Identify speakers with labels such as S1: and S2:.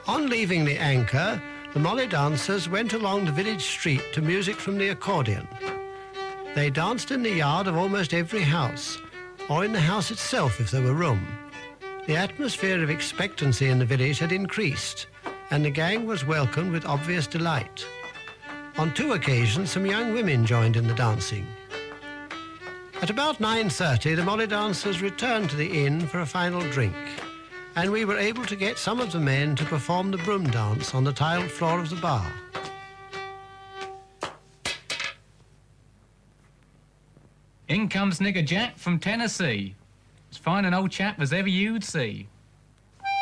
S1: On leaving the Anchor, the Molly dancers went along the village street to music from the accordion. They danced in the yard of almost every house, or in the house itself if there were room. The atmosphere of expectancy in the village had increased, and the gang was welcomed with obvious delight. On 2 occasions, some young women joined in the dancing. At about 9:30, the Molly dancers returned to the inn for a final drink, and we were able to get some of the men to perform the broom dance on the tiled floor of the bar.
S2: In comes Nigger Jack from Tennessee. As fine an old chap as ever you'd see.